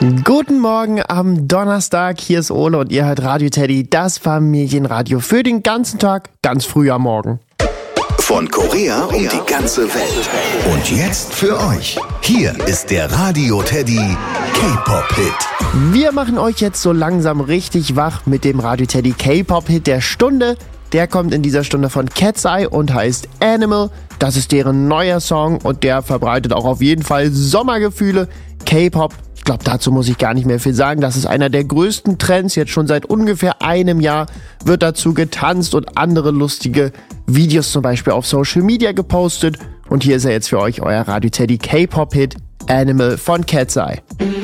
Guten Morgen am Donnerstag, hier ist Ole und ihr hört Radio Teddy, das Familienradio für den ganzen Tag, ganz früh am Morgen. Von Korea um die ganze Welt. Und jetzt für euch, hier ist der Radio Teddy K-Pop-Hit. Wir machen euch jetzt so langsam richtig wach mit dem Radio Teddy K-Pop-Hit der Stunde. Der kommt in dieser Stunde von Cat's Eye und heißt Animal. Das ist deren neuer Song und der verbreitet auch auf jeden Fall Sommergefühle. K-Pop, ich glaube, dazu muss ich gar nicht mehr viel sagen. Das ist einer der größten Trends. Jetzt schon seit ungefähr einem Jahr wird dazu getanzt und andere lustige Videos zum Beispiel auf Social Media gepostet. Und hier ist er jetzt für euch, euer Radio Teddy K-Pop-Hit Animal von Cat's Eye.